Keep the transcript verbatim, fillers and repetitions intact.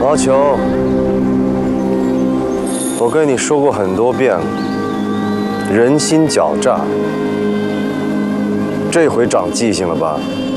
毛球，我跟你说过很多遍了，人心狡诈，这回长记性了吧？